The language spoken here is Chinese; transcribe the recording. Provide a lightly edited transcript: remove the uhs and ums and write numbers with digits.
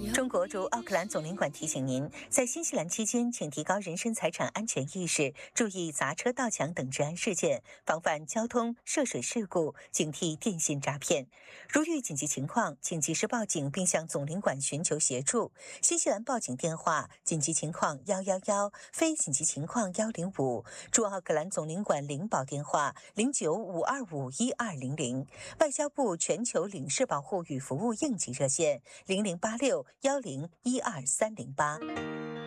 中国驻奥克兰总领馆提醒您，在新西兰期间，请提高人身财产安全意识，注意砸车、盗抢等治安事件，防范交通、涉水事故，警惕电信诈骗。如遇紧急情况，请及时报警，并向总领馆寻求协助。新西兰报警电话：紧急情况111，非紧急情况105。驻奥克兰总领馆领保电话0952512200。外交部全球领事保护与服务应急热线0086101238。